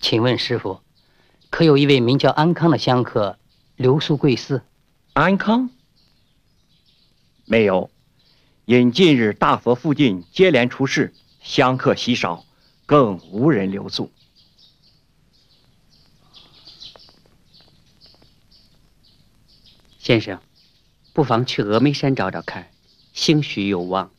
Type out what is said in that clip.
请问师傅，可有一位名叫安康的香客留宿贵寺？ 安康？没有，因近日大佛附近接连出事，香客稀少，更无人留宿。 先生，不妨去峨眉山找找看，兴许有望。